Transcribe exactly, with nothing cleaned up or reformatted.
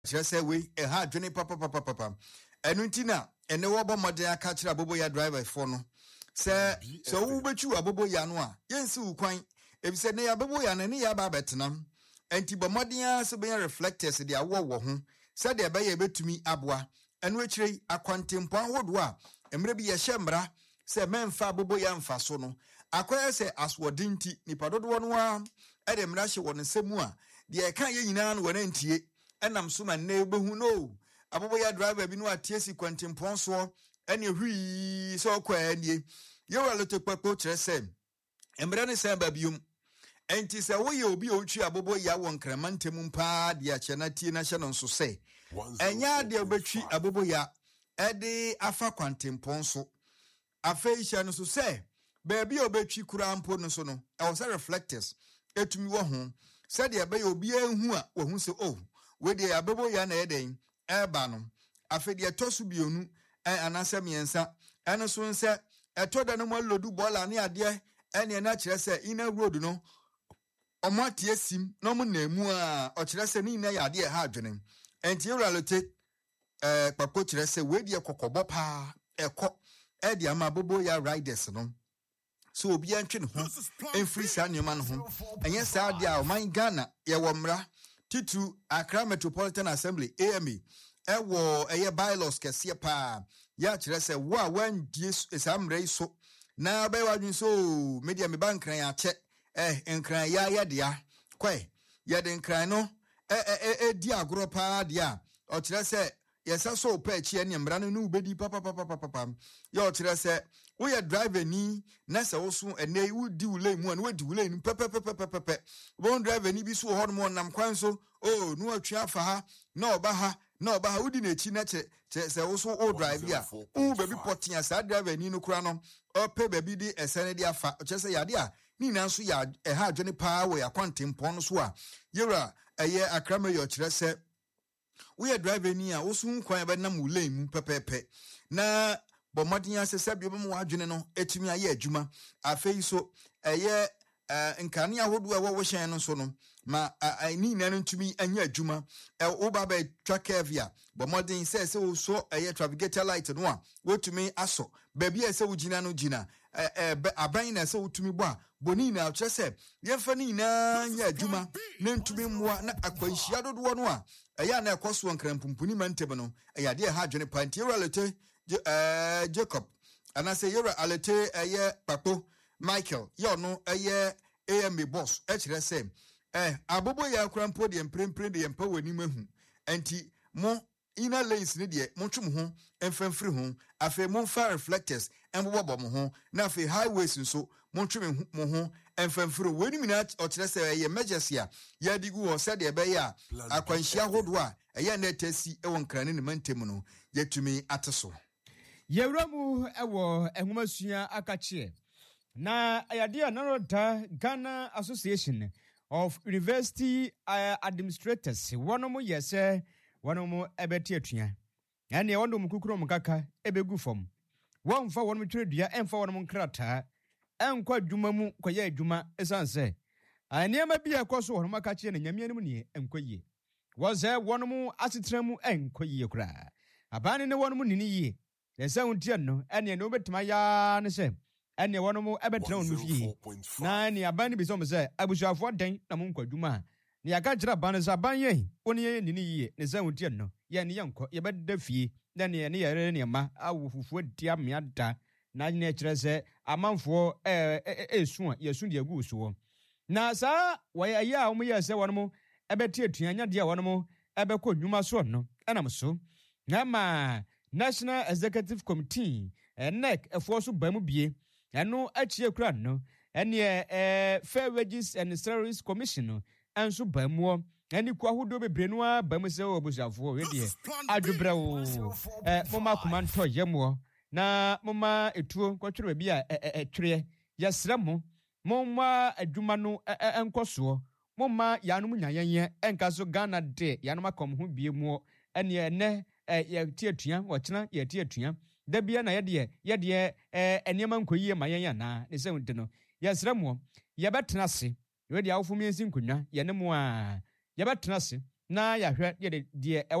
say we a hard journey papa papa papa. Enuntina ene wo bo modern aka kira Aboboya driver for no. Say so wo betu Aboboya no a yensi wo kwan e bi say ne Aboboya na ne ya ba betenam. Enti bo modern so be reflectors de awo wo ho. Say de be ye betumi aboa. Enu akire akwantempo ahodo a emre bi ye hyemra say memfa Aboboya mfa so no. Akoya say aswodinti nipa dodo no a e de mra hye wo nsemu a de kan ye nyina no wona ntie enam so ma na ebehu no Aboboya driver bi no atiesi kwantempo so ene hwi so kwa anie yewa lote papo kire se emre ne se babium enti se wo ye obi otwi Aboboya won kramantem mpa de ache na tie na hye no so se enya de obetwi Aboboya e de afa kwantempo so afeisha no so se baby obetwi kura mpo no so no e wo se reflectors etumi wo ho se de be obi anhu a wo hu se oh we de Aboboya na eden eba no afede tosu bionu anase miensa eno so nse etoda no lodu bola ne ade ene na kire se ina road no omatie sim no mo na mu a o kire se ni na ya ade ha adwene enti ewralote eh papo kire se we de kokobo pa eko e de ama Aboboya riders no so obi antwe ne ho enfri sa nyoma no ho enye sa ade a o man Ghana ye wo mra Titu Accra Metropolitan Assembly A M A ewo eye bylaws kese pa ya kire se wo a wan die esamre so na be wadwun so media me bankran ya che eh enkran ya ya dia kwai ya de nkran no eh eh eh di agoro pa dia o kire se yesa so pa chi ene mra no nu bedi papa papa papa ya o kire se wo ya driver ni na se wo so ene wo di wule mu na wo di wule ni pepe pepe pepe won driver ni bi so ho no nam kwan so oh nu atwa afa ha na oba ha na oba ha udi na chi na che se wo so o drive ya u baby potia sa driver ni no kura no o pe baby di esene di afa che se ya de a ni na so ya e ha adwene pa wo ya kwantempo no so a yewra eye akrama yo kire se we driver ni a wo so kwan ba nam wule mu pepepe na bo modern asese bi mu adwene no etumi aye adwuma afei so eye nkane ahodo a wo hyen no so no ma ani na ntumi anya adwuma e wo ba ba twakavia bo modern say say so eye navigator light no a wotumi aso ba bia say wo gina no gina aban na say wotumi bo a boni na kire say ye fa ni na anya adwuma na ntumi mmoa na akwanhia dodo no a eye na ekoso nkrampumpuni mantebe no eye de ha adwene pantie relate Uh, Jacob and I say you're alete eye papo Michael yo no eye A M A boss actually say eh Aboboya krampo de emprempre de empa wani mahu enti mo ina lanes ne de mo twum ho emfamfiri ho afi mo fa reflectors embobo mo ho na afi highways nso mo twum mo ho emfamfiri wani mina o kire say eye emergency a ya digu ho se de be ya akwanhia hodo a eye na tasi e won krane ne mantem no yetumi ateso Yewramu ewo enhumasua akache na ayade na roda Ghana Association of University uh, Administrators wonomo yese wonomo ebeti atua ene wondo mukukuro mkaka ebegu fom wonfa wonomo tredua emfa wonomo nkrata enkwa dwuma mu koye adwuma esanse aniema bia koso wonomo akache na nyamianim ne enkoye woze wonomo asetremu enkoye kura abane ne wonomo nini ye Esa untia no ene no betima ya ne se ene wono mo ebetra onu fie na ene abani bi so mo se abusuafo den na mo nkwaduma ne yaka gira ban se aban ye oni ye ni ye ne sa untia no ye ne yanko ye bedda fie na ne ne yere ne ma awufufu dia meada na ne kire se amanfo eh esu ye su de gu so na sa wo ya ya o mo ye se wono mo ebeti atuanya de wono mo ebekọ nnwuma so no ena mo so na ma National Executive Committee N E C efoso bamu bie eno achie kura no ene eh Fair Wages and Salaries Commission enso bamu eni kwa hodo bebre no a bamu se obusuafo we de adwebra wo eh moma komanto yemo na moma etuo kwatwere bi a etwere yesremo moma adwuma no enkoso moma yanum nyanyen enkaso Ghana de yanum akom ho bie mu ene ene ye tietua wochena ye tietua da bia na ye de ye de eniema nkoyie mayen na ne se wonte no yesremo ye betena se we de awofo miensi nkonwa ye ne mo a ye betena se na yɛahwɛ yɛde deɛ